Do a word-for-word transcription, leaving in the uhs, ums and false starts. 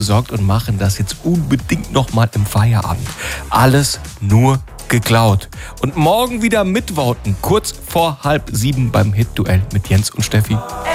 besorgt und machen das jetzt unbedingt nochmal im Feierabend. Alles nur geklaut. Und morgen wieder mitvoten, kurz vor halb sieben beim Hit-Duell mit Jens und Steffi.